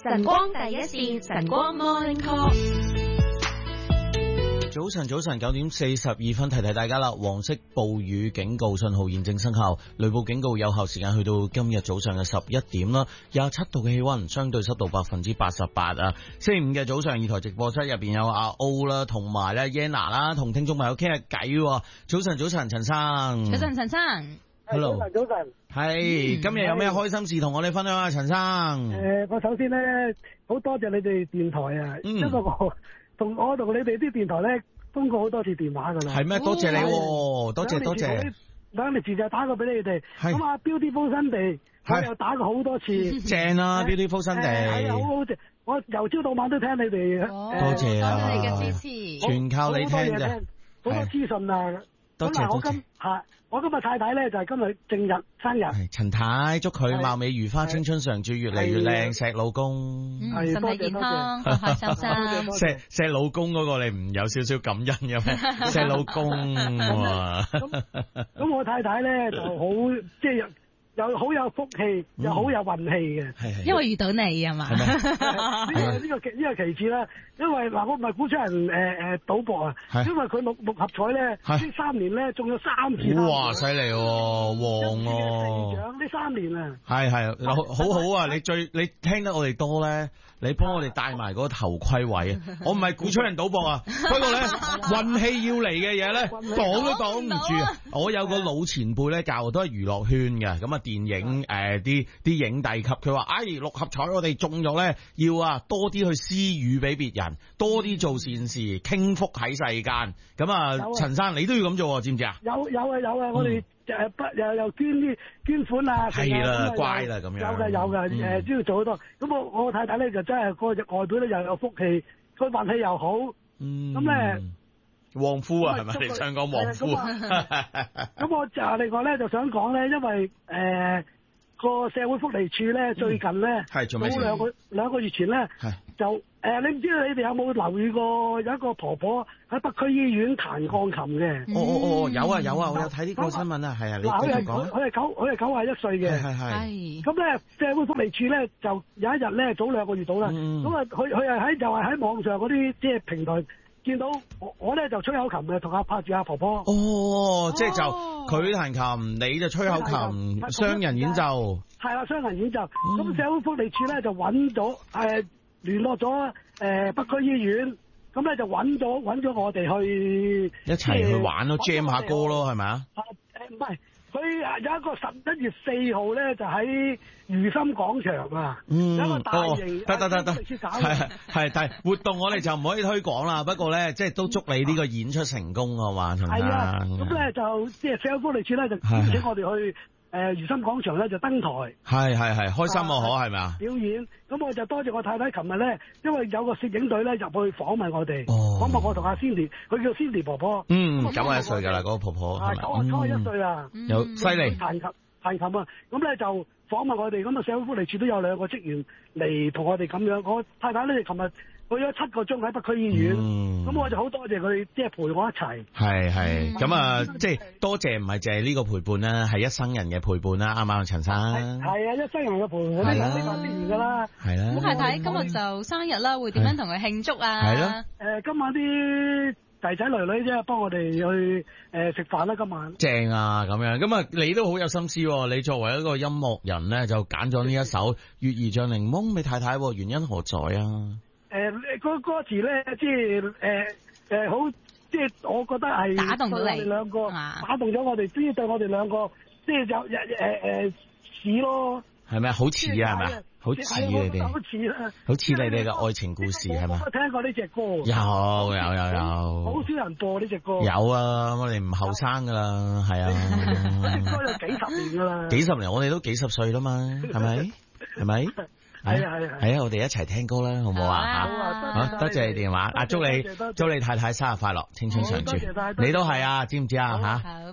晨光第一線，晨光 Morning Call。 早晨，9:42提大家啦，黃色暴雨警告信號現正生效，雷暴警告有效時間去到今日早上嘅11點啦，27度嘅氣溫，相對濕度88%啊。星期五嘅早上，二台直播室入邊有阿 O 啦，同埋咧 Yana 啦，同聽眾朋友傾下偈。早晨，陳生。 早晨，陳生。 Hello。 早晨。 係，今日有咩開心事同我哋分享啊，陳生？ 我首先咧，好多謝你哋電台啊，因為我同你哋啲電台咧通過好多次電話噶啦。 係咩？多謝你，多謝。 兩年前就打過俾你哋，咁啊 Beautiful 新地，我又打過好多次。 正啊 Beautiful 新地。 係啊，好正，我由朝到晚都聽你哋。 多謝啊！ 多謝你嘅支持， 全靠你聽啫。 好多資訊啊！ 多謝。 我今日太太咧就係今日正日生日。 陳太，祝佢貌美如花，青春常駐，越嚟越靚，錫老公。 身體健康，開心心。 錫老公嗰個你唔有少少感恩嘅咩？錫老公啊！ 咁我太太咧就好即係又好有福氣，又好有運氣嘅。 係因為遇到你係嘛？ 呢個其次啦，因為嗱我唔係鼓吹人賭博啊，因為佢六合彩咧呢3年咧中咗3次。 哇！犀利喎，旺喎！ 呢3年啊， 係好好啊！你聽得我哋多咧，你幫我哋帶埋嗰個頭盔位啊！我唔係鼓吹人賭博啊，不過咧運氣要嚟嘅嘢咧擋都擋唔住啊！我有個老前輩咧教我都係娛樂圈嘅，咁啊電影啲影帝級，佢話六合彩我哋中咗咧，要多啲去施予俾別人，多啲做善事，傾福喺世間。咁啊，陳生你都要咁做，知唔知啊？ 有啊！我哋又捐款啊！ 係啦，乖啦咁樣。 有㗎，都要做好多。咁我太太咧就真係個外表咧又有福氣，佢運氣又好。咁咧旺夫啊，係咪？你想講旺夫？ 咁我就另外咧就想講咧，因為個社會福利處咧最近咧，早兩個月前咧就你唔知你哋有冇留意過有一個婆婆喺北區醫院彈鋼琴嘅？ 有啊，我有睇呢個新聞啊，係啊，你繼續講。 佢係91歲嘅， 係。 咁咧社會福利處咧就有一日咧早2個月到啦，咁啊佢係喺網上嗰啲即係平台見到我咧就吹口琴嘅，同拍住阿婆婆。 即係就佢彈琴，你就吹口琴，雙人演奏。 係啦，雙人演奏。咁社會福利處咧就揾咗聯絡咗北區醫院，咁咧就揾咗我哋去一齊去玩咯，jam 下歌咯，係咪啊？ 唔係，佢有一個11月4號咧，就喺如心廣場啊，有一個大型得，係，但係活動我哋就唔可以推廣啦。不過咧，即係都祝你呢個演出成功啊嘛，陳生。係啊， 咁咧就即係社會福利處咧就邀請我哋去。如心廣場咧就登台， 係開心係咪啊？ 表演，咁我就多謝我太太，琴日咧，因為有個攝影隊咧入去訪問我哋，訪問我同阿 Cindy，佢叫 Cindy 婆婆 ，91歲噶啦嗰個婆婆， 係91歲啊， 有犀利彈琴啊，咁咧就訪問我哋，咁啊社會福利處都有2個職員嚟同我哋咁樣，我太太咧琴日去咗7個鐘喺北區醫院，咁我就好多謝佢即係陪我一齊。 係，咁啊即係多謝唔係淨係呢個陪伴啦，係一生人嘅陪伴啦，啱唔啱陳生？ 係啊，一生人嘅陪伴，呢個必然噶啦。 係啦。 咁太太今日就生日啦，會點樣同佢慶祝啊？ 係咯。 今晚啲仔仔女女啫，幫我哋去食飯啦，今晚。正啊，咁樣，咁啊你都好有心思，你作為一個音樂人咧，就揀咗呢一首《月兒像檸檬》俾太太，原因何在啊？ 嗰歌詞咧，即係好，即係我覺得係打動到你， 兩個打動咗我哋，即係對我哋兩個，即係有似咯。 係咪好似啊？係咪好似你哋？ 好似啦， 好似你哋嘅愛情故事係咪？ 我聽過呢隻歌。 有。 好少人播呢隻歌。 有啊，我哋唔後生噶啦，係啊。 呢隻歌有幾十年噶啦。 幾十年，我哋都幾十歲啦嘛，係咪？係咪？係啊，我哋一齊聽歌啦，好唔好啊？好，多謝你電話，祝你太太生日快樂，青春常駐，你都係啊，知唔知啊？吓。